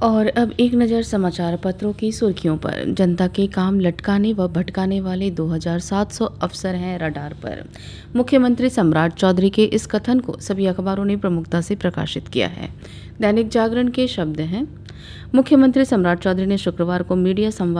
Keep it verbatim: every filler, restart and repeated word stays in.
और अब एक नज़र समाचार पत्रों की सुर्खियों पर। जनता के काम लटकाने व भटकाने वाले दो हज़ार सात सौ अफसर हैं रडार पर। मुख्यमंत्री सम्राट चौधरी के इस कथन को सभी अखबारों ने प्रमुखता से प्रकाशित किया है। दैनिक जागरण के शब्द हैं, मुख्यमंत्री सम्राट चौधरी ने शुक्रवार को मीडिया संवाद